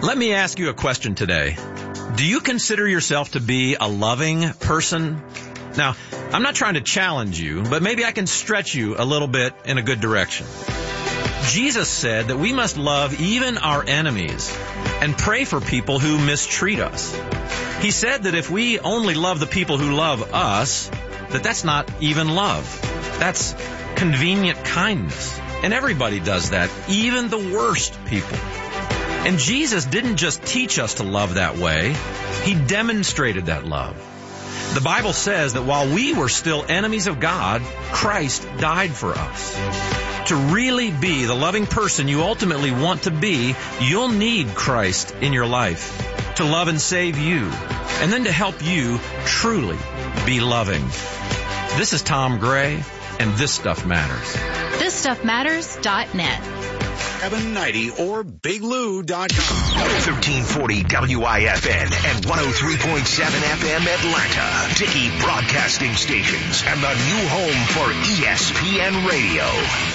Let me ask you a question today. Do you consider yourself to be a loving person? Now, I'm not trying to challenge you, but maybe I can stretch you a little bit in a good direction. Jesus said that we must love even our enemies and pray for people who mistreat us. He said that if we only love the people who love us, that's not even love. That's convenient kindness. And everybody does that, even the worst people. And Jesus didn't just teach us to love that way. He demonstrated that love. The Bible says that while we were still enemies of God, Christ died for us. To really be the loving person you ultimately want to be, you'll need Christ in your life to love and save you, and then to help you truly be loving. This is Tom Gray, and This Stuff Matters. ThisStuffMatters.net. 790 or BigLou.com. 1340 WIFN and 103.7 FM Atlanta. Dickey Broadcasting Stations and the new home for ESPN Radio.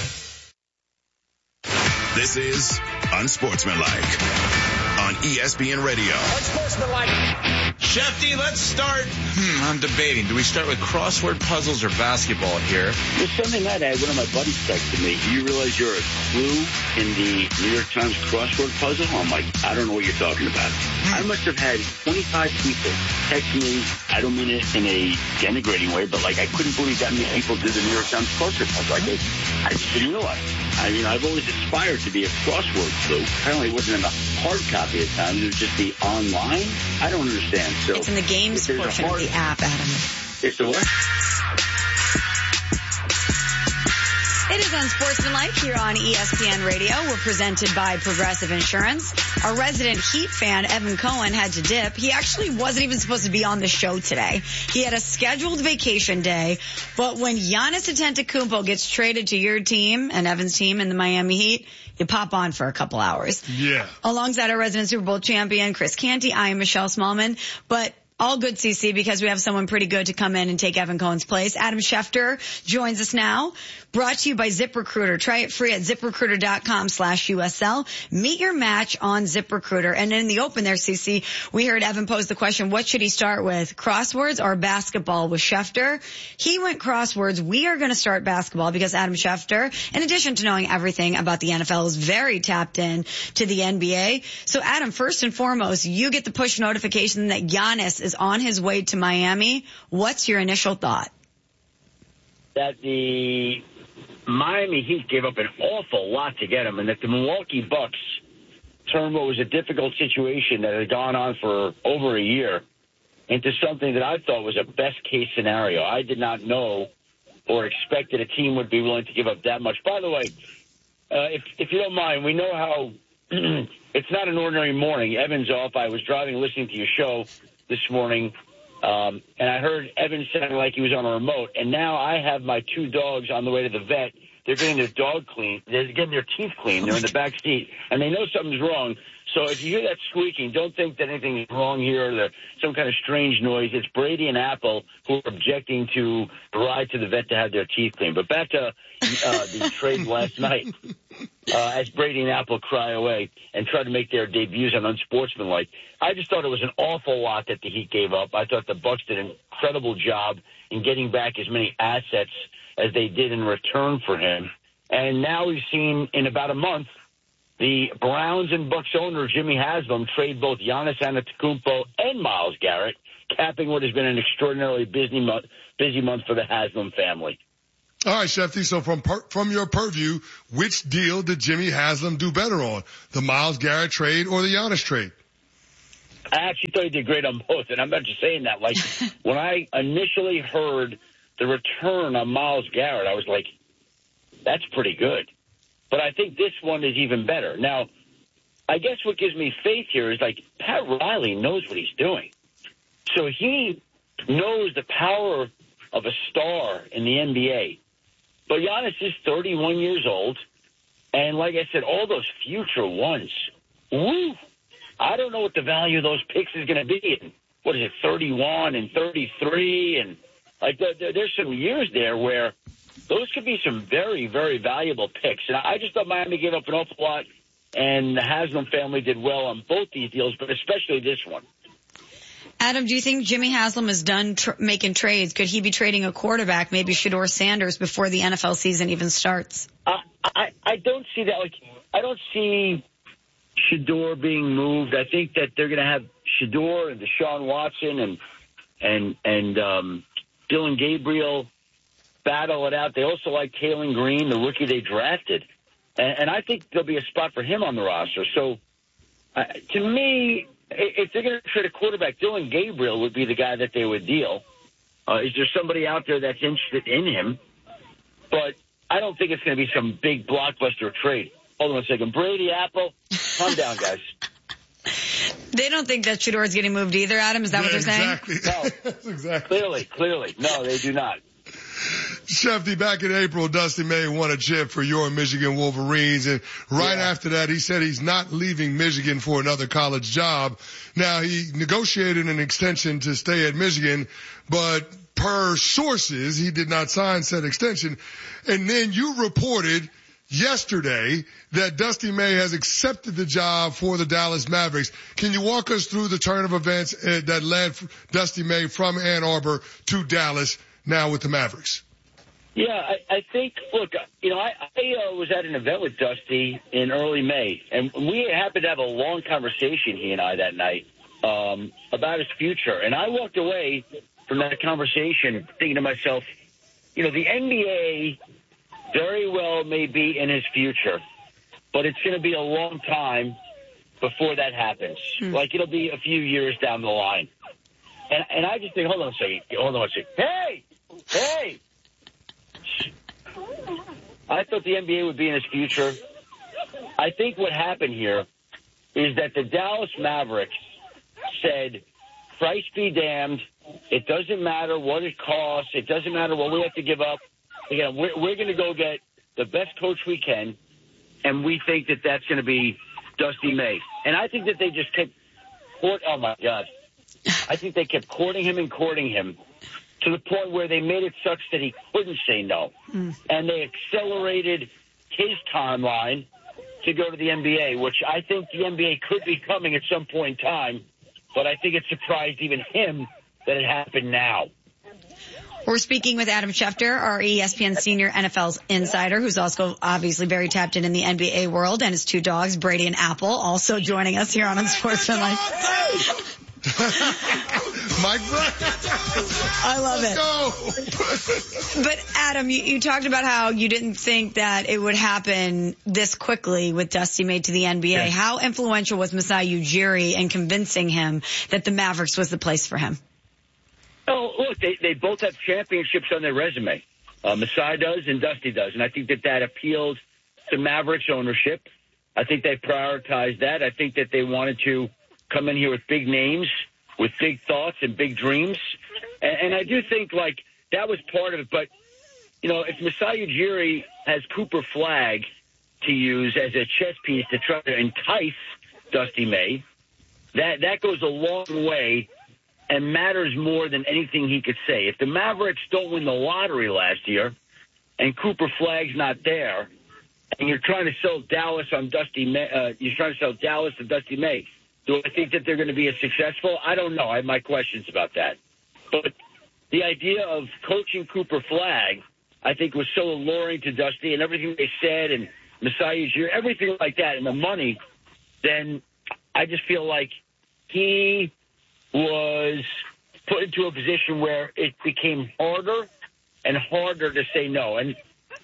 This is Unsportsmanlike on ESPN Radio. Unsportsmanlike. Shefty, let's start. I'm debating. Do we start with crossword puzzles or basketball here? Well, Sunday night, I had one of my buddies texted me, do you realize you're a clue in the New York Times crossword puzzle? I'm like, I don't know what you're talking about. I must have had 25 people text me. I don't mean it in a denigrating way, but like I couldn't believe that many people did the New York Times crossword puzzle. I just didn't realize. I mean, I've always aspired to be a crossword clue. Apparently it wasn't in the hard copy at times. It was just the online. I don't understand. So it's in the games portion of the app, Adam. It's the what? It is Unsportsmanlike here on ESPN Radio. We're presented by Progressive Insurance. Our resident Heat fan, Evan Cohen, had to dip. He actually wasn't even supposed to be on the show today. He had a scheduled vacation day, but when Giannis Antetokounmpo gets traded to your team and Evan's team in the Miami Heat, you pop on for a couple hours. Yeah. Alongside our resident Super Bowl champion, Chris Canty, I am Michelle Smallman, but all good, CC, because we have someone pretty good to come in and take Evan Cohen's place. Adam Schefter joins us now. Brought to you by ZipRecruiter. Try it free at ZipRecruiter.com/USL. Meet your match on ZipRecruiter. And in the open there, CC, we heard Evan pose the question, what should he start with, crosswords or basketball with Schefter? He went crosswords. We are going to start basketball because Adam Schefter, in addition to knowing everything about the NFL, is very tapped in to the NBA. So Adam, first and foremost, you get the push notification that Giannis is on his way to Miami. What's your initial thought? That the Miami Heat gave up an awful lot to get him, and that the Milwaukee Bucks turned what was a difficult situation that had gone on for over a year into something that I thought was a best-case scenario. I did not know or expect that a team would be willing to give up that much. By the way, if you don't mind, we know how it's not an ordinary morning. Evan's off. I was driving listening to your show this morning, and I heard Evan sounding like he was on a remote, and now I have my two dogs on the way to the vet. They're getting their dog clean. They're getting their teeth cleaned. They're in the back seat, and they know something's wrong. So if you hear that squeaking, don't think that anything is wrong here or some kind of strange noise. It's Brady and Apple who are objecting to the ride to the vet to have their teeth cleaned. But back to the trade last night. As Brady and Apple cry away and try to make their debuts on Unsportsmanlike. I just thought it was an awful lot that the Heat gave up. I thought the Bucks did an incredible job in getting back as many assets as they did in return for him. And now we've seen in about a month the Browns and Bucks owner, Jimmy Haslam, trade both Giannis Antetokounmpo and Myles Garrett, capping what has been an extraordinarily busy month for the Haslam family. All right, Shefty, so from your purview, which deal did Jimmy Haslam do better on, the Myles Garrett trade or the Giannis trade? I actually thought he did great on both, and I'm not just saying that. Like, when I initially heard the return on Myles Garrett, I was like, that's pretty good. But I think this one is even better. Now, I guess what gives me faith here is, like, Pat Riley knows what he's doing. So he knows the power of a star in the NBA. But Giannis is 31 years old, and like I said, all those future ones, woo! I don't know what the value of those picks is going to be. In, what is it, 31 and 33? And like there's some years there where those could be some very, very valuable picks. And I just thought Miami gave up an awful lot. and the Haslam family did well on both these deals, but especially this one. Adam, do you think Jimmy Haslam is done making trades? Could he be trading a quarterback, maybe Shedeur Sanders, before the NFL season even starts? I don't see that. Like, I don't see Shedeur being moved. I think that they're going to have Shedeur and Deshaun Watson and Dylan Gabriel battle it out. They also like Taylor Green, the rookie they drafted. And I think there'll be a spot for him on the roster. So, to me, if they're going to trade a quarterback, Dylan Gabriel would be the guy that they would deal. Is there somebody out there that's interested in him? But I don't think it's going to be some big blockbuster trade. Hold on a second. Brady, Apple, calm down, guys. They don't think that Shedeur is getting moved either, Adam? Is that what they're saying? No. Exactly. Clearly. No, they do not. Shefty, back in April, Dusty May won a chip for your Michigan Wolverines, and after that, he said he's not leaving Michigan for another college job. Now, he negotiated an extension to stay at Michigan, but per sources, he did not sign said extension. And then you reported yesterday that Dusty May has accepted the job for the Dallas Mavericks. Can you walk us through the turn of events that led Dusty May from Ann Arbor to Dallas, now with the Mavericks? Yeah, I think, look, I was at an event with Dusty in early May, and we happened to have a long conversation, he and I, that night, about his future. And I walked away from that conversation thinking to myself, the NBA very well may be in his future, but it's going to be a long time before that happens. Like, it'll be a few years down the line. And I just think, hold on a second. Hey! I thought the NBA would be in his future. I think what happened here is that the Dallas Mavericks said, price be damned. It doesn't matter what it costs. It doesn't matter what we have to give up. Again, we're going to go get the best coach we can, and we think that that's going to be Dusty May. And I think that they just kept I think they kept courting him to the point where they made it such that he couldn't say no. And they accelerated his timeline to go to the NBA, which I think the NBA could be coming at some point in time, but I think it surprised even him that it happened now. We're speaking with Adam Schefter, our ESPN senior NFL insider, who's also obviously very tapped in the NBA world, and his two dogs, Brady and Apple, also joining us here on Unsportsmanlike. Mike Brown. I love it. Let's go. But Adam, you talked about how you didn't think that it would happen this quickly with Dusty May to the NBA. Yeah. How influential was Masai Ujiri in convincing him that the Mavericks was the place for him? Oh, look, they both have championships on their resume. Masai does and Dusty does. And I think that appealed to Mavericks ownership. I think they prioritized that. I think that they wanted to come in here with big names, with big thoughts and big dreams. And I do think, like, that was part of it. But, if Masai Ujiri has Cooper Flagg to use as a chess piece to try to entice Dusty May, that goes a long way and matters more than anything he could say. If the Mavericks don't win the lottery last year and Cooper Flagg's not there, and you're trying to sell Dallas on Dusty May, to Dusty May, do I think that they're going to be as successful? I don't know. I have my questions about that. But the idea of coaching Cooper Flagg, I think, was so alluring to Dusty, and everything they said, and Masai Ujiri, everything like that, and the money, then I just feel like he was put into a position where it became harder and harder to say no. And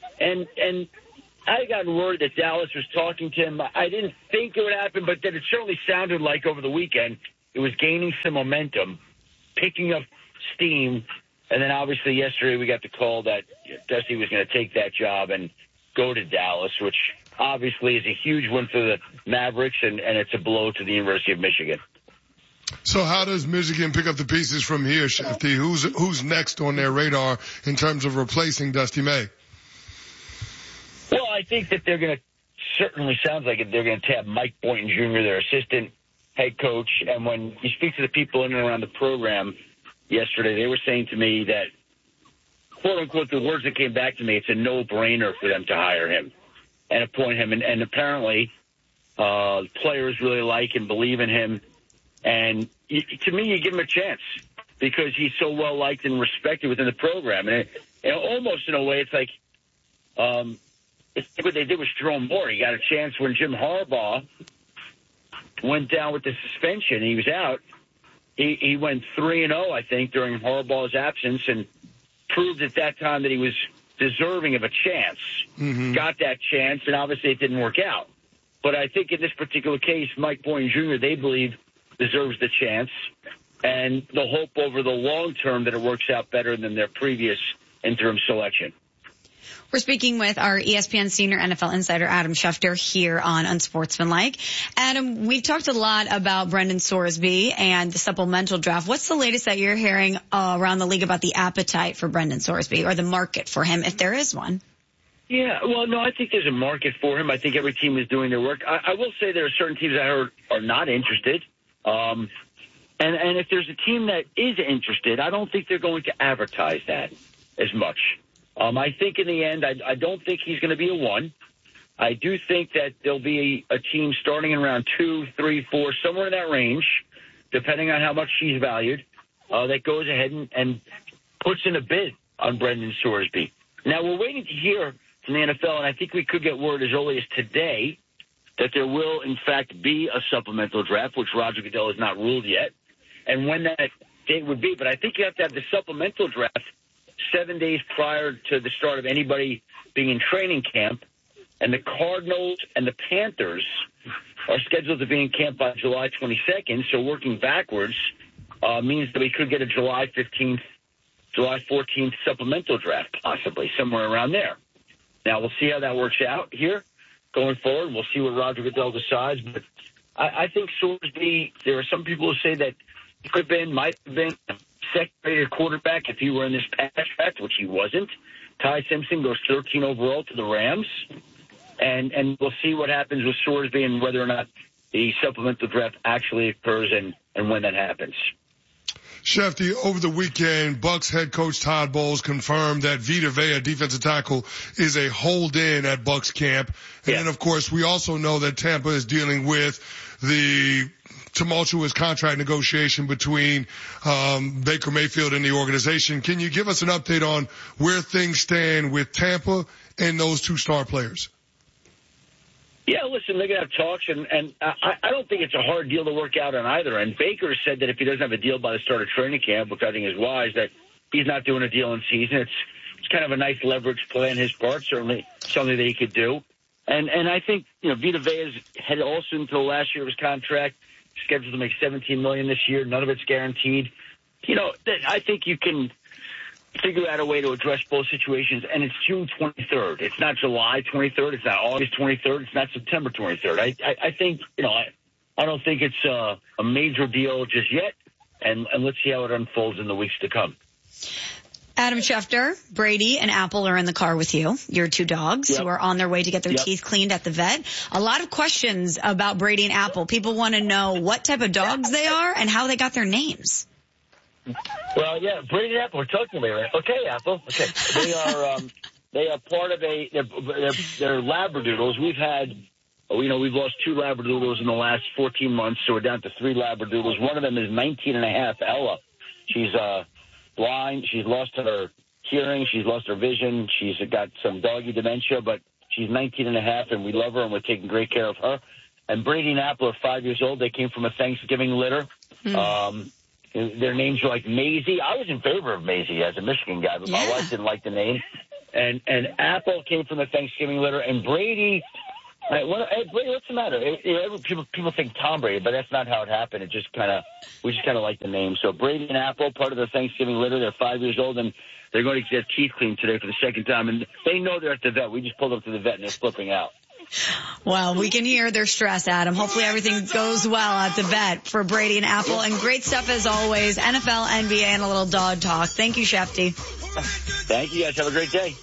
I got word that Dallas was talking to him. I didn't think it would happen, but that it certainly sounded like over the weekend it was gaining some momentum, picking up steam. And then obviously yesterday we got the call that Dusty was going to take that job and go to Dallas, which obviously is a huge win for the Mavericks, and it's a blow to the University of Michigan. So how does Michigan pick up the pieces from here, Shefty? Who's next on their radar in terms of replacing Dusty May? Well, I think that they're going to, certainly sounds like it, they're going to tab Mike Boynton Jr., their assistant head coach. And when you speak to the people in and around the program yesterday, they were saying to me that, quote unquote, the words that came back to me, it's a no-brainer for them to hire him and appoint him. And apparently players really like and believe in him. And to me, you give him a chance because he's so well liked and respected within the program. And almost in a way, it's like what they did with Jerome Moore. He got a chance when Jim Harbaugh went down with the suspension. He was out. He went 3-0, I think, during Harbaugh's absence and proved at that time that he was deserving of a chance. Mm-hmm. Got that chance, and obviously it didn't work out. But I think in this particular case, Mike Boynton Jr., they believe, deserves the chance, and the hope over the long term that it works out better than their previous interim selection. We're speaking with our ESPN senior NFL insider, Adam Schefter, here on Unsportsmanlike. Adam, we've talked a lot about Brendan Sorsby and the supplemental draft. What's the latest that you're hearing around the league about the appetite for Brendan Sorsby or the market for him, if there is one? Yeah, well, no, I think there's a market for him. I think every team is doing their work. I will say there are certain teams that are not interested. And if there's a team that is interested, I don't think they're going to advertise that as much. I think in the end, I don't think he's going to be a one. I do think that there'll be a team starting in round 2, 3, 4, somewhere in that range, depending on how much she's valued, that goes ahead and puts in a bid on Brendan Sorsby. Now, we're waiting to hear from the NFL, and I think we could get word as early as today that there will, in fact, be a supplemental draft, which Roger Goodell has not ruled yet, and when that date would be. But I think you have to have the supplemental draft 7 days prior to the start of anybody being in training camp, and the Cardinals and the Panthers are scheduled to be in camp by July 22nd, so working backwards means that we could get a July 15th, July 14th supplemental draft, possibly, somewhere around there. Now, we'll see how that works out here going forward. We'll see what Roger Goodell decides, but I think Sorsby, there are some people who say that he could have been, might have been second-rated quarterback if he were in this pass draft, which he wasn't. Ty Simpson goes 13 overall to the Rams, and we'll see what happens with Sorsby and whether or not the supplemental draft actually occurs and when that happens. Shefty, over the weekend, Bucs head coach Todd Bowles confirmed that Vita Vea, defensive tackle, is a hold-in at Bucs camp. And then, of course, we also know that Tampa is dealing with the tumultuous contract negotiation between Baker Mayfield and the organization. Can you give us an update on where things stand with Tampa and those two star players? Yeah, listen, they're going to have talks, and I don't think it's a hard deal to work out on either. And Baker said that if he doesn't have a deal by the start of training camp, which I think is wise, that he's not doing a deal in season. It's kind of a nice leverage play on his part, certainly something that he could do. And I think, Vita Vea's headed also into the last year of his contract, scheduled to make $17 million this year. None of it's guaranteed. I think you can figure out a way to address both situations, and it's June 23rd. It's not July 23rd. It's not August 23rd. It's not September 23rd. I think, I don't think it's a major deal just yet, and let's see how it unfolds in the weeks to come. Adam Schefter, Brady, and Apple are in the car with you. Your two dogs who are on their way to get their teeth cleaned at the vet. A lot of questions about Brady and Apple. People want to know what type of dogs they are and how they got their names. Well, yeah, Brady and Apple are talking to me, right? Okay, Apple. Okay. They are part of they're Labradoodles. We've lost 2 Labradoodles in the last 14 months, so we're down to 3 Labradoodles. One of them is 19 and a half, Ella. She's blind. She's lost her hearing. She's lost her vision. She's got some doggy dementia, but she's 19 and a half, and we love her, and we're taking great care of her. And Brady and Apple are 5 years old. They came from a Thanksgiving litter. Their names are like Maisie. I was in favor of Maisie as a Michigan guy, but my wife didn't like the name. And Apple came from a Thanksgiving litter, and Brady. Brady, what's the matter? People think Tom Brady, but that's not how it happened. We just kind of like the name. So Brady and Apple, part of the Thanksgiving litter. They're 5 years old, and they're going to get teeth cleaned today for the second time. And they know they're at the vet. We just pulled up to the vet, and they're flipping out. Well, we can hear their stress, Adam. Hopefully everything goes well at the vet for Brady and Apple. And great stuff as always. NFL, NBA, and a little dog talk. Thank you, Shefty. Thank you, guys. Have a great day.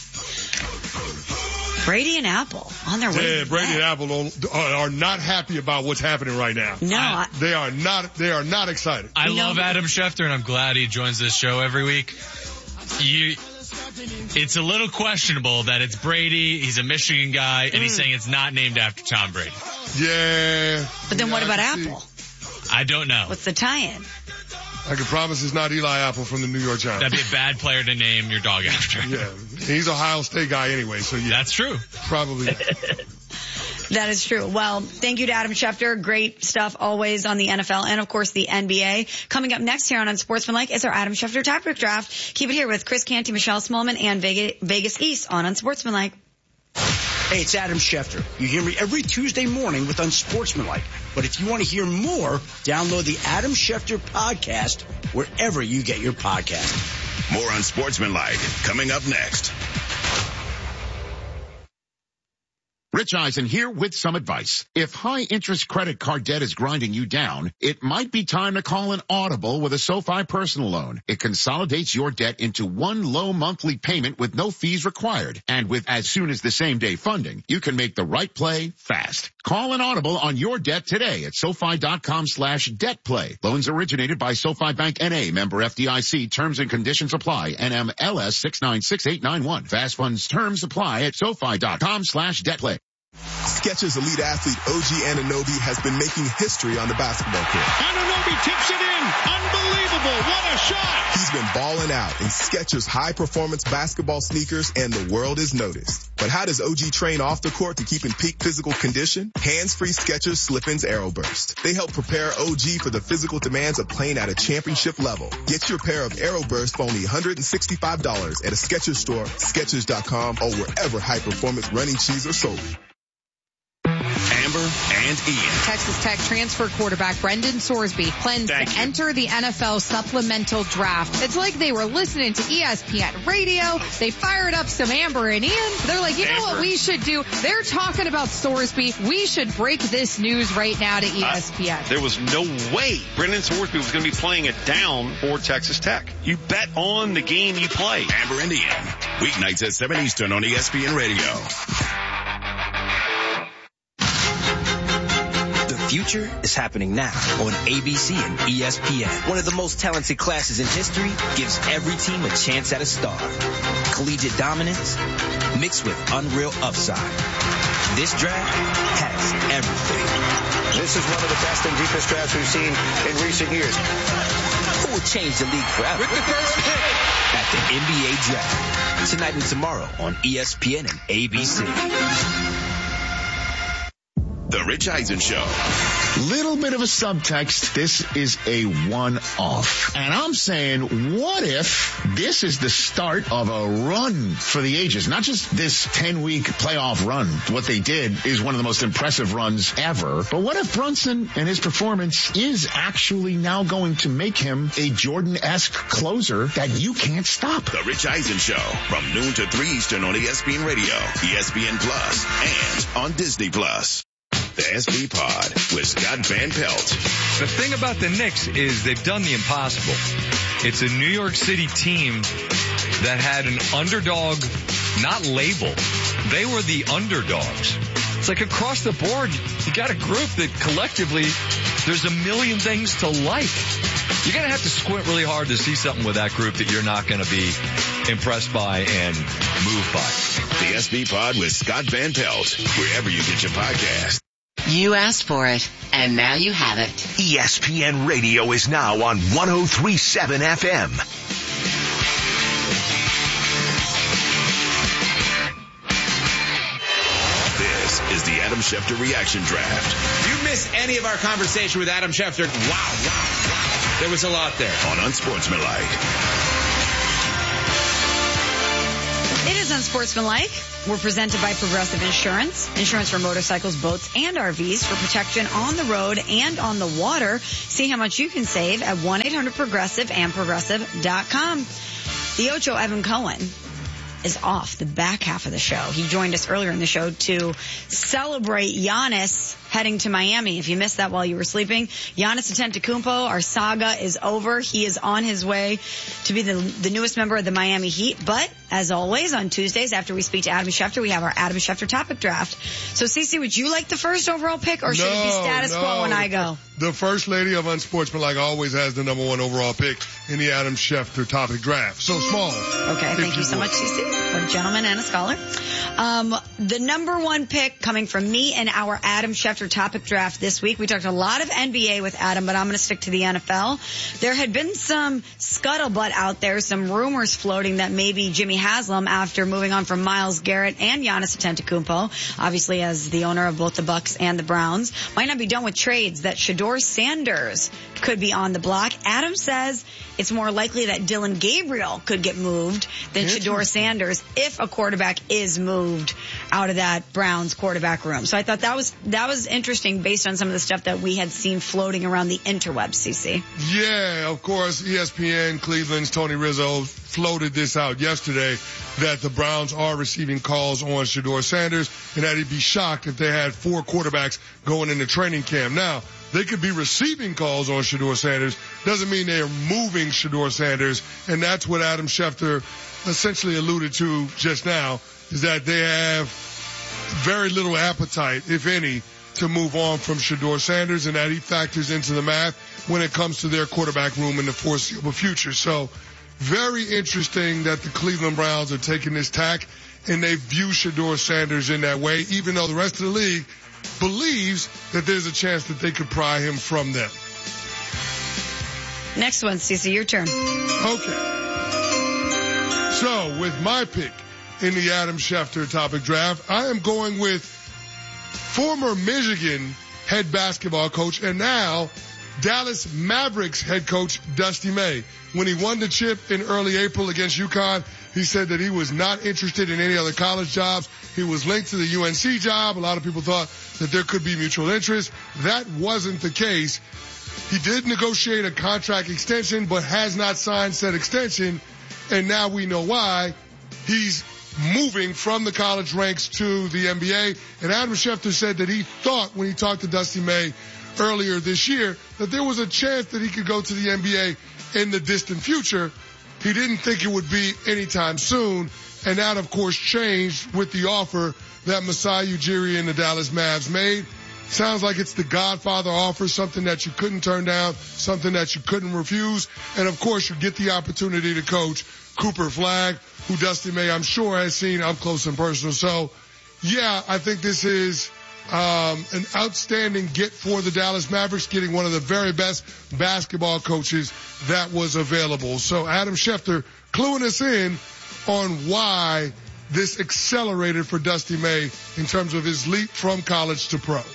Brady and Apple on their way. Yeah, Brady and Apple are not happy about what's happening right now. No, they are not excited. I love Adam Schefter, and I'm glad he joins this show every week. It's a little questionable that it's Brady, he's a Michigan guy, and he's saying it's not named after Tom Brady. Yeah. But then what about Apple? I don't know. What's the tie-in? I can promise it's not Eli Apple from the New York Giants. That'd be a bad player to name your dog after. Yeah. He's an Ohio State guy anyway, so yeah. That's true. Probably. That is true. Well, thank you to Adam Schefter. Great stuff always on the NFL and, of course, the NBA. Coming up next here on Unsportsmanlike is our Adam Schefter Topic Draft. Keep it here with Chris Canty, Michelle Smallman, and Vegas East on Unsportsmanlike. Hey, it's Adam Schefter. You hear me every Tuesday morning with Unsportsmanlike. But if you want to hear more, download the Adam Schefter podcast wherever you get your podcast. More Unsportsmanlike coming up next. Rich Eisen here with some advice. If high-interest credit card debt is grinding you down, it might be time to call an Audible with a SoFi personal loan. It consolidates your debt into one low monthly payment with no fees required. And with as soon as the same day funding, you can make the right play fast. Call an Audible on your debt today at SoFi.com/debtplay. Loans originated by SoFi Bank N.A. Member FDIC. Terms and conditions apply. NMLS 696891. Fast funds terms apply at SoFi.com/debtplay. Skechers elite athlete OG Anunoby has been making history on the basketball court. Anunoby tips it in. Unbelievable. What a shot. He's been balling out in Skechers high-performance basketball sneakers, and the world is noticed. But how does OG train off the court to keep in peak physical condition? Hands-free Skechers Slip-ins Aeroburst. They help prepare OG for the physical demands of playing at a championship level. Get your pair of Aeroburst for only $165 at a Skechers store, Skechers.com, or wherever high-performance running shoes are sold. Amber and Ian. Texas Tech transfer quarterback Brendan Sorsby plans to enter the NFL supplemental draft. It's like they were listening to ESPN radio. They fired up some Amber and Ian. They're like, you know what we should do? They're talking about Sorsby. We should break this news right now to ESPN. There was no way Brendan Sorsby was going to be playing it down for Texas Tech. You bet on the game you play. Amber and Ian. Weeknights at 7 Eastern on ESPN Radio. The future is happening now on ABC and ESPN. One of the most talented classes in history gives every team a chance at a star. Collegiate dominance mixed with unreal upside. This draft has everything. This is one of the best and deepest drafts we've seen in recent years. Who will change the league forever? With the first pick at the NBA Draft. Tonight and tomorrow on ESPN and ABC. The Rich Eisen Show. Little bit of a subtext. This is a one-off. And I'm saying, what if this is the start of a run for the ages? Not just this 10-week playoff run. What they did is one of the most impressive runs ever. But what if Brunson and his performance is actually now going to make him a Jordan-esque closer that you can't stop? The Rich Eisen Show from noon to 3 Eastern on ESPN Radio, ESPN Plus, and on Disney Plus. The SB Pod with Scott Van Pelt. The thing about the Knicks is they've done the impossible. It's a New York City team that had an underdog not labeled. They were the underdogs. It's like across the board, you got a group that collectively, there's a million things to like. You're going to have to squint really hard to see something with that group that you're not going to be impressed by and moved by. The SB Pod with Scott Van Pelt, wherever you get your podcast. You asked for it, and now you have it. ESPN Radio is now on 103.7 FM. This is the Adam Schefter Reaction Draft. If you miss any of our conversation with Adam Schefter, wow. There was a lot there. On Unsportsmanlike. It is Unsportsmanlike. We're presented by Progressive Insurance. Insurance for motorcycles, boats, and RVs for protection on the road and on the water. See how much you can save at 1-800-PROGRESSIVE and Progressive.com. The Ocho Evan Cohen is off the back half of the show. He joined us earlier in the show to celebrate Giannis heading to Miami. If you missed that while you were sleeping, Giannis Antetokounmpo, our saga is over. He is on his way to be the newest member of the Miami Heat. But as always, on Tuesdays after we speak to Adam Schefter, we have our Adam Schefter topic draft. So, Cece, would you like the first overall pick, or should it be status quo when I go? The first lady of Unsportsmanlike always has the number 1 overall pick in the Adam Schefter topic draft. So small. Okay, thank you so much, Cece. What a gentleman and a scholar. The number 1 pick coming from me in our Adam Schefter topic draft this week. We talked a lot of NBA with Adam, but I'm going to stick to the NFL. There had been some scuttlebutt out there, some rumors floating that maybe Jimmy Haslam, after moving on from Myles Garrett and Giannis Antetokounmpo, obviously as the owner of both the Bucks and the Browns, might not be done with trades, that Shedeur Sanders could be on the block. Adam says it's more likely that Dylan Gabriel could get moved than Shedeur Sanders if a quarterback is moved out of that Browns quarterback room. So I thought that was interesting based on some of the stuff that we had seen floating around the interwebs, CC. Yeah, of course, ESPN Cleveland's Tony Rizzo floated this out yesterday that the Browns are receiving calls on Shedeur Sanders and that he'd be shocked if they had 4 quarterbacks going into training camp. Now, they could be receiving calls on Shedeur Sanders. Doesn't mean they are moving Shedeur Sanders. And that's what Adam Schefter essentially alluded to just now, is that they have very little appetite, if any, to move on from Shedeur Sanders, and that he factors into the math when it comes to their quarterback room in the foreseeable future. So very interesting that the Cleveland Browns are taking this tack, and they view Shedeur Sanders in that way, even though the rest of the league believes that there's a chance that they could pry him from them. Next one, Cece, your turn. Okay. So, with my pick in the Adam Schefter topic draft, I am going with former Michigan head basketball coach and now Dallas Mavericks head coach Dusty May. When he won the chip in early April against UConn, he said that he was not interested in any other college jobs. He was linked to the UNC job. A lot of people thought that there could be mutual interest. That wasn't the case. He did negotiate a contract extension, but has not signed said extension. And now we know why. He's moving from the college ranks to the NBA. And Adam Schefter said that he thought when he talked to Dusty May earlier this year that there was a chance that he could go to the NBA in the distant future. He didn't think it would be anytime soon. And that, of course, changed with the offer that Masai Ujiri and the Dallas Mavs made. Sounds like it's the Godfather offer, something that you couldn't turn down, something that you couldn't refuse. And, of course, you get the opportunity to coach Cooper Flagg, who Dusty May, I'm sure, has seen up close and personal. So, yeah, I think this is an outstanding get for the Dallas Mavericks, getting one of the very best basketball coaches that was available. So Adam Schefter cluing us in on why this accelerated for Dusty May in terms of his leap from college to pro.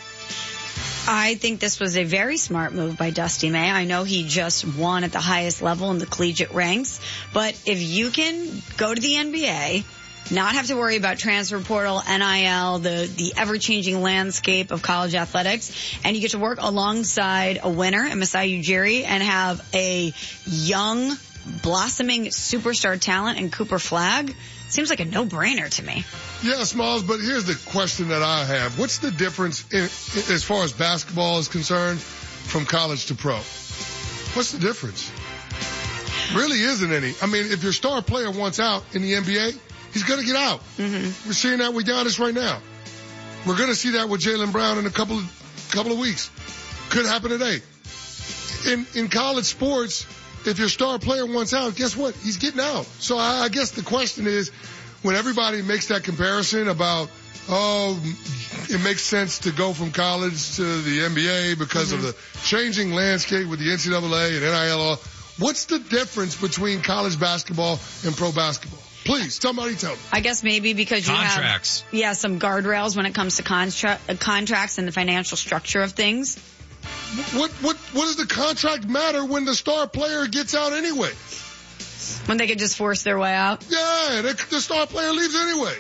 I think this was a very smart move by Dusty May. I know he just won at the highest level in the collegiate ranks, but if you can go to the NBA, not have to worry about transfer portal, NIL, the ever-changing landscape of college athletics, and you get to work alongside a winner in Masai Ujiri and have a young, blossoming superstar talent in Cooper Flagg. Seems like a no-brainer to me. Yeah, Smalls, but here's the question that I have. What's the difference as far as basketball is concerned from college to pro? What's the difference? Really isn't any. I mean, if your star player wants out in the NBA, he's going to get out. Mm-hmm. We're seeing that with Giannis right now. We're going to see that with Jaylen Brown in a couple of weeks. Could happen today. In college sports, if your star player wants out, guess what? He's getting out. So I guess the question is, when everybody makes that comparison about, it makes sense to go from college to the NBA because of the changing landscape with the NCAA and NIL, what's the difference between college basketball and pro basketball? Please, somebody tell me. I guess maybe because you contracts. have, some guardrails when it comes to contracts and the financial structure of things. What does the contract matter when the star player gets out anyway? When they could just force their way out? Yeah, the star player leaves anyway.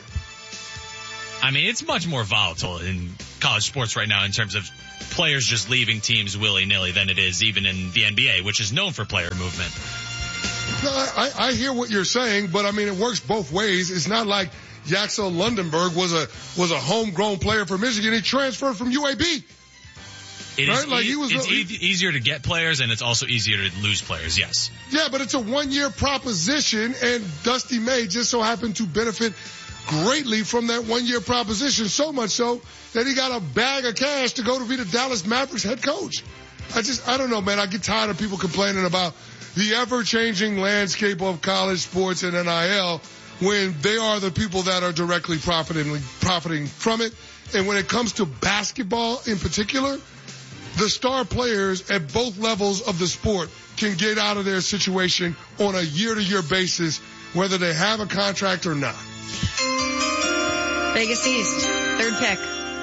I mean, it's much more volatile in college sports right now in terms of players just leaving teams willy-nilly than it is even in the NBA, which is known for player movement. No, I hear what you're saying, but I mean, it works both ways. It's not like Yaxel Lundenberg was a homegrown player for Michigan. He transferred from UAB. Right? Like it's easier to get players, and it's also easier to lose players, yes. Yeah, but it's a one-year proposition, and Dusty May just so happened to benefit greatly from that one-year proposition, so much so that he got a bag of cash to go to be the Dallas Mavericks head coach. I don't know, man. I get tired of people complaining about the ever-changing landscape of college sports and NIL when they are the people that are directly profiting from it. And when it comes to basketball in particular, the star players at both levels of the sport can get out of their situation on a year-to-year basis, whether they have a contract or not. Vegas East, third pick.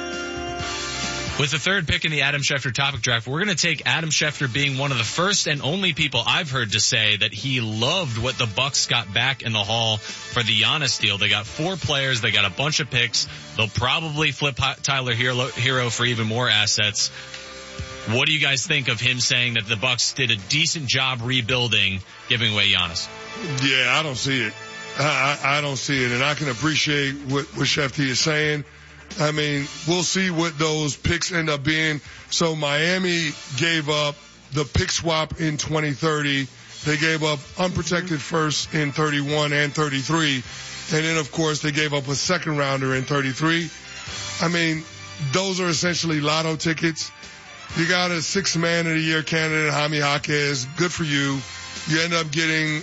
With the third pick in the Adam Schefter topic draft, we're going to take Adam Schefter being one of the first and only people I've heard to say that he loved what the Bucks got back in the haul for the Giannis deal. They got 4 players. They got a bunch of picks. They'll probably flip Tyler Hero for even more assets. What do you guys think of him saying that the Bucks did a decent job rebuilding, giving away Giannis? Yeah, I don't see it. I don't see it, and I can appreciate what Schefter is saying. I mean, we'll see what those picks end up being. So Miami gave up the pick swap in 2030. They gave up unprotected first in 31 and 33. And then, of course, they gave up a second rounder in 33. I mean, those are essentially lotto tickets. You got a 6th man of the year candidate, Jaime Jaquez. Good for you. You end up getting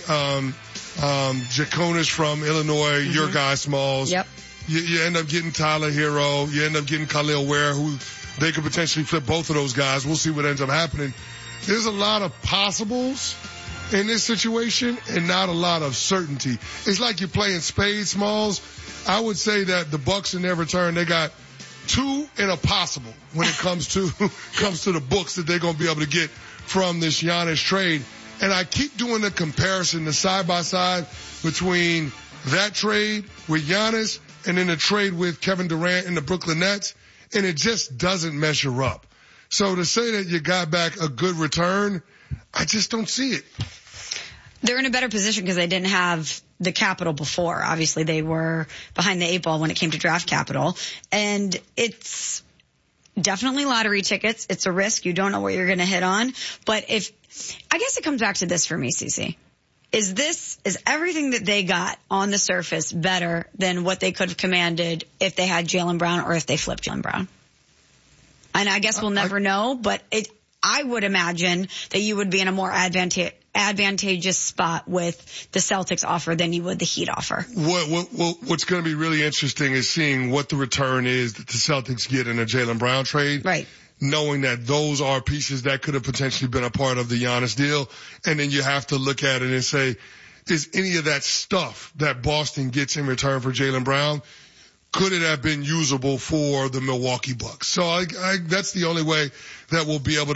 Jaconis from Illinois, your guy, Smalls. Yep. You end up getting Tyler Hero. You end up getting Khalil Ware, who they could potentially flip both of those guys. We'll see what ends up happening. There's a lot of possibles in this situation and not a lot of certainty. It's like you're playing spades, Smalls. I would say that the Bucks in their return, they got 2 and a possible when it comes to the books that they're going to be able to get from this Giannis trade. And I keep doing the comparison, the side by side between that trade with Giannis and then the trade with Kevin Durant and the Brooklyn Nets, and it just doesn't measure up. So to say that you got back a good return, I just don't see it. They're in a better position because they didn't have the capital before. Obviously, they were behind the 8 ball when it came to draft capital. And it's definitely lottery tickets. It's a risk. You don't know what you're going to hit on. But I guess it comes back to this for me, CC. Is everything that they got on the surface better than what they could have commanded if they had Jaylen Brown or if they flipped Jaylen Brown? And I guess we'll never know, but I would imagine that you would be in a more advantageous spot with the Celtics offer than you would the Heat offer. What's going to be really interesting is seeing what the return is that the Celtics get in a Jaylen Brown trade. Right. Knowing that those are pieces that could have potentially been a part of the Giannis deal. And then you have to look at it and say, is any of that stuff that Boston gets in return for Jaylen Brown, could it have been usable for the Milwaukee Bucks? So that's the only way that we'll be able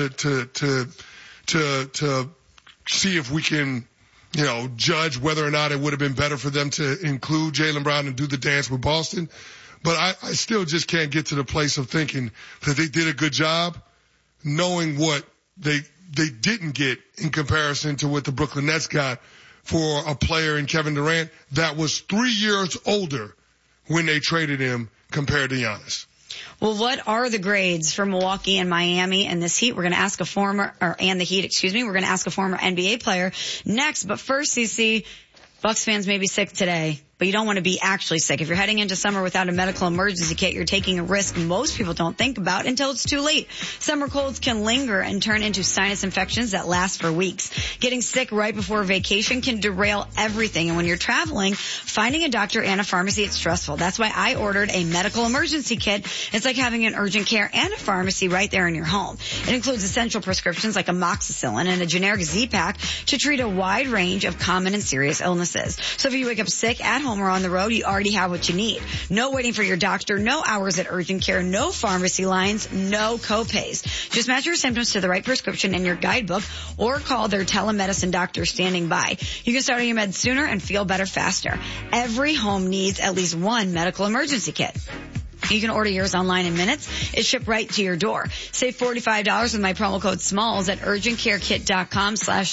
to see if we can, judge whether or not it would have been better for them to include Jaylen Brown and do the dance with Boston. But I still just can't get to the place of thinking that they did a good job knowing what they didn't get in comparison to what the Brooklyn Nets got for a player in Kevin Durant that was 3 years older when they traded him compared to Giannis. Well, what are the grades for Milwaukee and Miami and this Heat? We're going to ask and the Heat, We're going to ask a former NBA player next. But first, CC, Bucks fans may be sick today, but you don't want to be actually sick. If you're heading into summer without a medical emergency kit, you're taking a risk most people don't think about until it's too late. Summer colds can linger and turn into sinus infections that last for weeks. Getting sick right before vacation can derail everything. And when you're traveling, finding a doctor and a pharmacy, it's stressful. That's why I ordered a medical emergency kit. It's like having an urgent care and a pharmacy right there in your home. It includes essential prescriptions like amoxicillin and a generic Z-Pack to treat a wide range of common and serious illnesses. So if you wake up sick at home or on the road, you already have what you need. No waiting for your doctor, no hours at urgent care, no pharmacy lines, no co-pays. Just match your symptoms to the right prescription in your guidebook or call their telemedicine doctor standing by. You can start on your meds sooner and feel better faster. Every home needs at least one medical emergency kit. You can order yours online in minutes. It's shipped right to your door. Save $45 with my promo code SMALLS at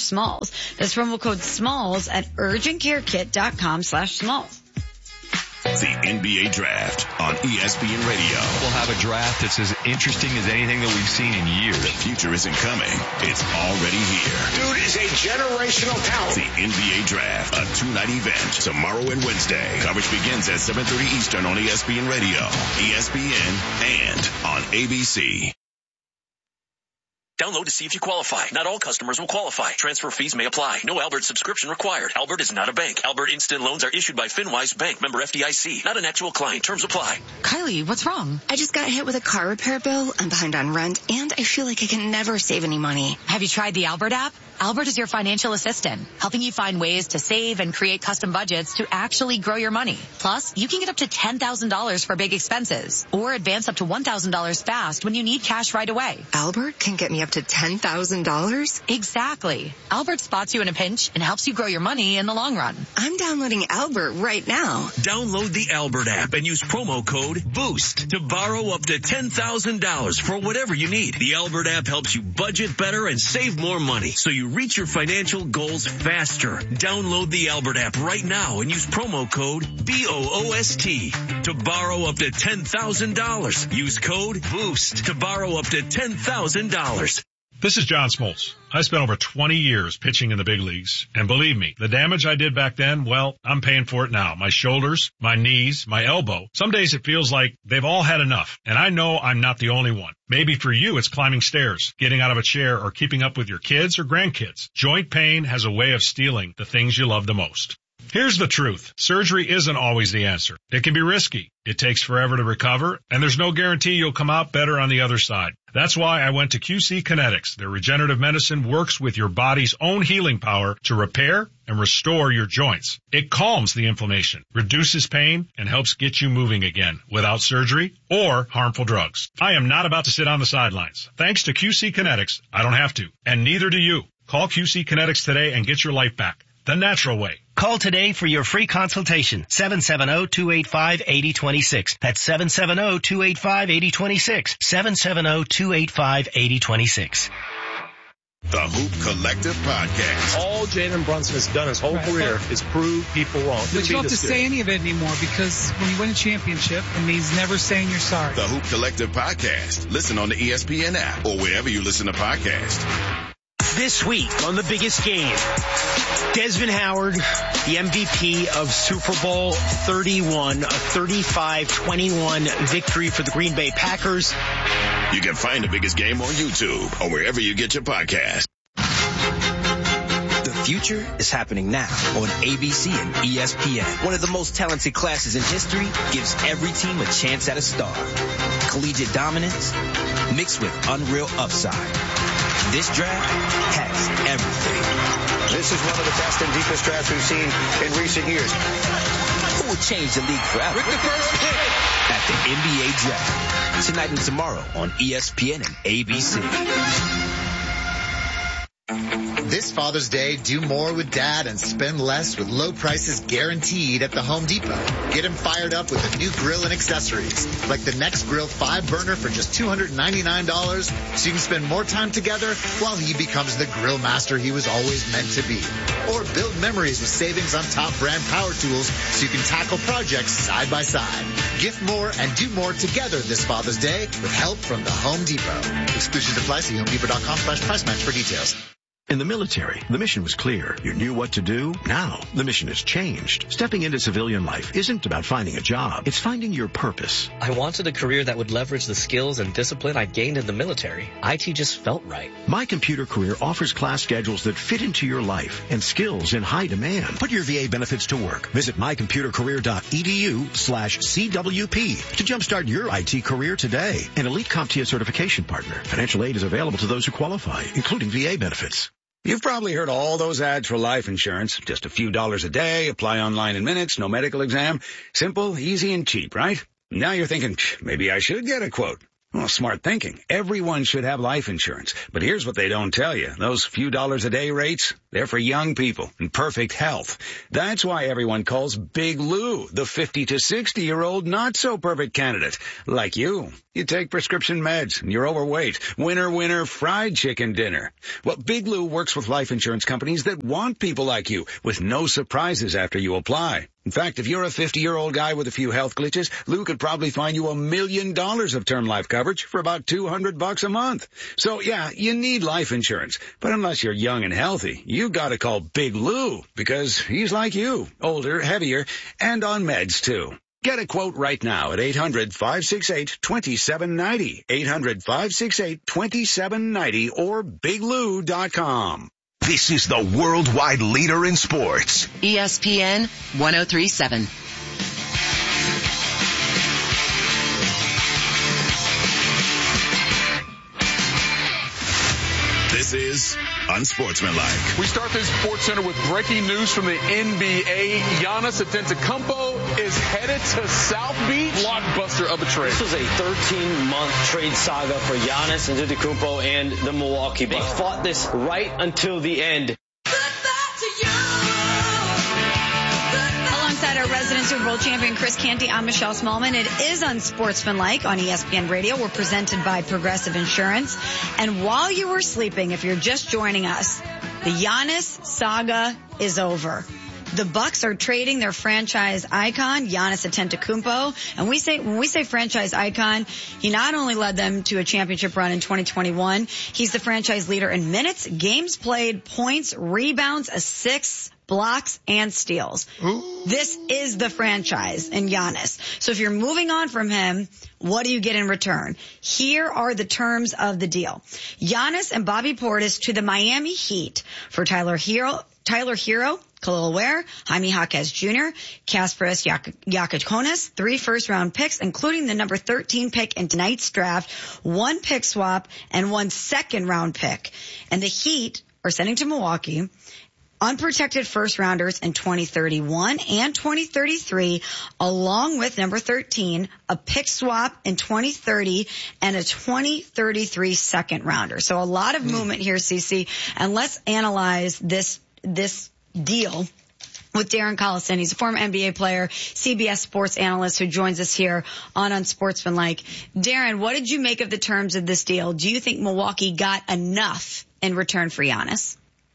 urgentcarekit.com/SMALLS. That's promo code SMALLS at urgentcarekit.com/SMALLS. The NBA Draft on ESPN Radio. We'll have a draft that's as interesting as anything that we've seen in years. The future isn't coming. It's already here. Dude is a generational talent. The NBA Draft, a two-night event, tomorrow and Wednesday. Coverage begins at 7:30 Eastern on ESPN Radio, ESPN, and on ABC. Download to see if you qualify. Not all customers will qualify. Transfer fees may apply. No Albert subscription required. Albert is not a bank. Albert Instant Loans are issued by FinWise Bank, member FDIC. Not an actual client. Terms apply. Kylie, what's wrong? I just got hit with a car repair bill. I'm behind on rent, and I feel like I can never save any money. Have you tried the Albert app? Albert is your financial assistant, helping you find ways to save and create custom budgets to actually grow your money. Plus, you can get up to $10,000 for big expenses or advance up to $1,000 fast when you need cash right away. Albert can get me up to $10,000? Exactly. Albert spots you in a pinch and helps you grow your money in the long run. I'm downloading Albert right now. Download the Albert app and use promo code BOOST to borrow up to $10,000 for whatever you need. The Albert app helps you budget better and save more money, so you reach your financial goals faster. Download the Albert app right now and use promo code BOOST to borrow up to $10,000. Use code BOOST to borrow up to $10,000. This is John Smoltz. I spent over 20 years pitching in the big leagues, and believe me, the damage I did back then, well, I'm paying for it now. My shoulders, my knees, my elbow. Some days it feels like they've all had enough, and I know I'm not the only one. Maybe for you it's climbing stairs, getting out of a chair, or keeping up with your kids or grandkids. Joint pain has a way of stealing the things you love the most. Here's the truth. Surgery isn't always the answer. It can be risky. It takes forever to recover, and there's no guarantee you'll come out better on the other side. That's why I went to QC Kinetics. Their regenerative medicine works with your body's own healing power to repair and restore your joints. It calms the inflammation, reduces pain, and helps get you moving again without surgery or harmful drugs. I am not about to sit on the sidelines. Thanks to QC Kinetics, I don't have to, and neither do you. Call QC Kinetics today and get your life back the natural way. Call today for your free consultation. 770-285-8026. That's 770-285-8026. 770-285-8026. The Hoop Collective Podcast. All Jalen Brunson has done his whole career is prove people wrong. But you don't have to say any of it anymore, because when you win a championship, it means never saying you're sorry. The Hoop Collective Podcast. Listen on the ESPN app or wherever you listen to podcasts. This week on The Biggest Game, Desmond Howard, the MVP of Super Bowl 31, a 35-21 victory for the Green Bay Packers. You can find The Biggest Game on YouTube or wherever you get your podcast. The future is happening now on ABC and ESPN. One of the most talented classes in history gives every team a chance at a star. Collegiate dominance mixed with unreal upside. This draft has everything. This is one of the best and deepest drafts we've seen in recent years. Who will change the league forever? Rick the first pick at the NBA Draft. Tonight and tomorrow on ESPN and ABC. This Father's Day, do more with Dad and spend less with low prices guaranteed at the Home Depot. Get him fired up with a new grill and accessories, like the Next Grill 5-burner for just $299, so you can spend more time together while he becomes the grill master he was always meant to be. Or build memories with savings on top brand power tools so you can tackle projects side by side. Gift more and do more together this Father's Day with help from the Home Depot. Exclusions apply. See HomeDepot.com/price match for details. In the military, the mission was clear. You knew what to do. Now, the mission has changed. Stepping into civilian life isn't about finding a job. It's finding your purpose. I wanted a career that would leverage the skills and discipline I gained in the military. IT just felt right. My Computer Career offers class schedules that fit into your life and skills in high demand. Put your VA benefits to work. Visit mycomputercareer.edu/CWP to jumpstart your IT career today. An elite CompTIA certification partner. Financial aid is available to those who qualify, including VA benefits. You've probably heard all those ads for life insurance. Just a few dollars a day, apply online in minutes, no medical exam. Simple, easy, and cheap, right? Now you're thinking, maybe I should get a quote. Well, smart thinking. Everyone should have life insurance. But here's what they don't tell you. Those few dollars a day rates, they're for young people in perfect health. That's why everyone calls Big Lou the 50 to 60-year-old not-so-perfect candidate. Like you. You take prescription meds and you're overweight. Winner, winner, fried chicken dinner. Well, Big Lou works with life insurance companies that want people like you with no surprises after you apply. In fact, if you're a 50-year-old guy with a few health glitches, Lou could probably find you $1 million of term life coverage for about $200 a month. So yeah, you need life insurance. But unless you're young and healthy, you gotta call Big Lou, because he's like you, older, heavier, and on meds too. Get a quote right now at 800-568-2790, 800-568-2790, or biglou.com. This is the worldwide leader in sports. ESPN 1037. This is Unsportsmanlike. We start this Sports Center with breaking news from the NBA. Giannis Antetokounmpo is headed to South Beach. Blockbuster of a trade. This was a 13-month trade saga for Giannis Antetokounmpo and the Milwaukee Bucks. They fought this right until the end. Alongside our resident Super Bowl champion Chris Canty, I'm Michelle Smallman. It is Unsportsmanlike on ESPN Radio. We're presented by Progressive Insurance. And while you were sleeping, if you're just joining us, the Giannis saga is over. The Bucks are trading their franchise icon, Giannis Antetokounmpo. And when we say franchise icon, he not only led them to a championship run in 2021, he's the franchise leader in minutes, games played, points, rebounds, assists, blocks, and steals. Ooh. This is the franchise in Giannis. So if you're moving on from him, what do you get in return? Here are the terms of the deal. Giannis and Bobby Portis to the Miami Heat for Tyler Hero, Khalil Ware, Jaime Jaquez Jr., Kasparas Yakikonis, 3 first-round picks, including the number 13 pick in tonight's draft, 1 pick swap, and 1 second-round pick. And the Heat are sending to Milwaukee unprotected first-rounders in 2031 and 2033, along with number 13, a pick swap in 2030, and a 2033 second-rounder. So a lot of movement here, CC. And let's analyze this deal with Darren Collison. He's a former NBA player, CBS sports analyst who joins us here on Unsportsmanlike. Darren, what did you make of the terms of this deal? Do you think Milwaukee got enough in return for Giannis?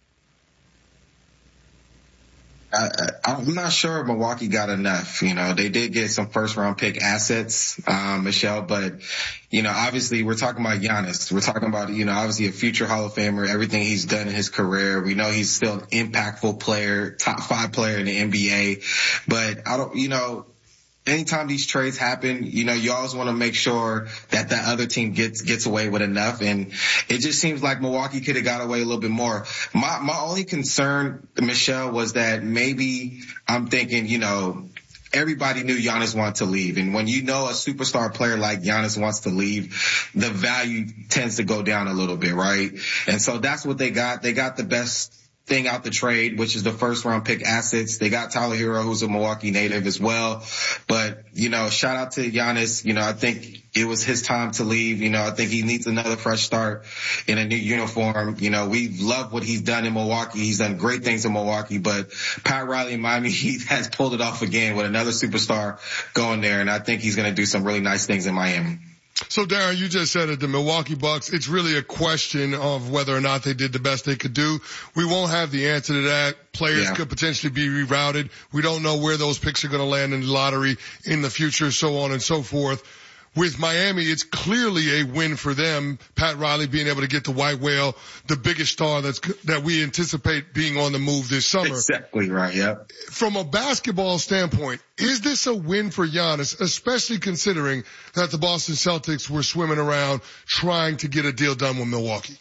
I'm not sure Milwaukee got enough. You know, they did get some first round pick assets, Michelle, but, you know, obviously we're talking about Giannis. We're talking about, you know, obviously a future Hall of Famer, everything he's done in his career. We know he's still an impactful player, top 5 player in the NBA, but anytime these trades happen, you know, you always want to make sure that that other team gets away with enough. And it just seems like Milwaukee could have got away a little bit more. My only concern, Michelle, was that maybe I'm thinking, you know, everybody knew Giannis wanted to leave. And when you know a superstar player like Giannis wants to leave, the value tends to go down a little bit, right? And so that's what they got. They got the best thing out the trade, which is the first round pick assets. They got Tyler Hero, who's a Milwaukee native as well. But, you know, shout out to Giannis. You know, I think it was his time to leave. You know, I think he needs another fresh start in a new uniform. You know, we love what he's done in Milwaukee. He's done great things in Milwaukee, but Pat Riley in Miami Heat has pulled it off again with another superstar going there. And I think he's going to do some really nice things in Miami. So, Darren, you just said it, the Milwaukee Bucks, it's really a question of whether or not they did the best they could do. We won't have the answer to that. Players could potentially be rerouted. We don't know where those picks are going to land in the lottery in the future, so on and so forth. With Miami, it's clearly a win for them. Pat Riley being able to get the white whale, the biggest star that we anticipate being on the move this summer. Exactly right, yep. From a basketball standpoint, is this a win for Giannis, especially considering that the Boston Celtics were swimming around trying to get a deal done with Milwaukee?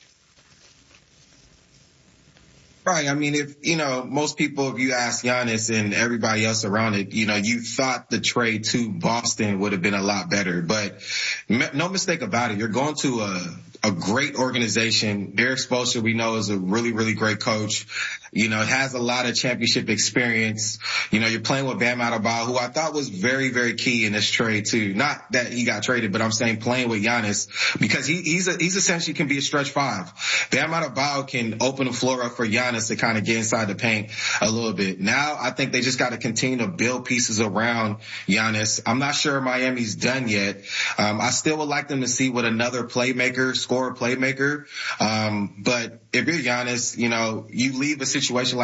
Right. I mean, most people, if you ask Giannis and everybody else around it, you know, you thought the trade to Boston would have been a lot better, but no mistake about it. You're going to a great organization. Derek Spoelstra, we know, is a really, really great coach. You know, has a lot of championship experience. You know, you're playing with Bam Adebayo, who I thought was very, very key in this trade too. Not that he got traded, but I'm saying playing with Giannis because he's essentially can be a stretch 5. Bam Adebayo can open the floor up for Giannis to kind of get inside the paint a little bit. Now I think they just got to continue to build pieces around Giannis. I'm not sure Miami's done yet. I still would like them to see with another playmaker, scorer playmaker. But if you're Giannis, you know, you leave a situation like